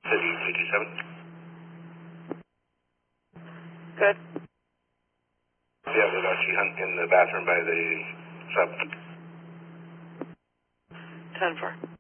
City 227. Good. Yeah, with Archie Hunt in the bathroom by the sub. 10-4.